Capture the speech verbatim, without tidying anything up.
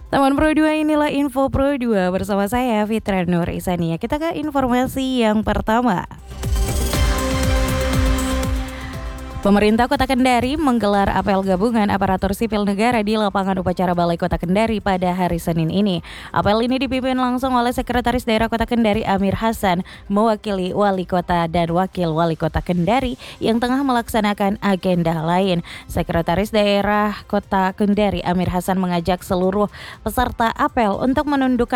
Teman Pro dua, inilah info Pro dua bersama saya Fitra Nur Isania. Kita ke informasi yang pertama. Pemerintah Kota Kendari menggelar apel gabungan aparatur sipil negara di lapangan upacara Balai Kota Kendari pada hari Senin ini. Apel ini dipimpin langsung oleh Sekretaris Daerah Kota Kendari Amir Hasan, mewakili Wali Kota dan Wakil Wali Kota Kendari yang tengah melaksanakan agenda lain. Sekretaris Daerah Kota Kendari Amir Hasan mengajak seluruh peserta apel untuk menundukkan